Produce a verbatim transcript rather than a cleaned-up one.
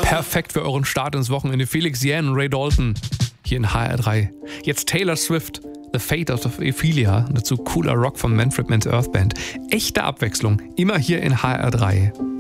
Perfekt für euren Start ins Wochenende. Felix Jähn und Ray Dalton hier in H R drei. Jetzt Taylor Swift, The Fate of Ophelia. Und dazu cooler Rock von Manfred Mann's Earth Band. Echte Abwechslung, immer hier in H R drei.